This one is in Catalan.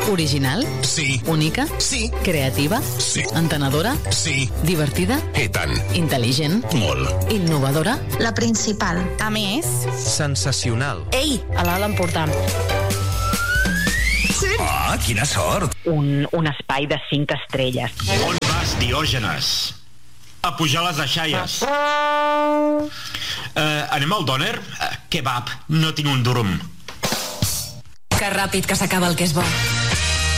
Original? Sí. Única? Sí. Creativa? Sí. Entenedora? Sí. Divertida? I tant. Intel·ligent? Molt. Innovadora? La principal. A més... Sensacional. Ei, a l'alt important. Sí. Ah, quina sort. Un espai de 5 estrelles. On vas, Diògenes? A pujar les deixalles. Anem al dòner? Kebab, no tinc un durum. Que ràpid que s'acaba el que és bo.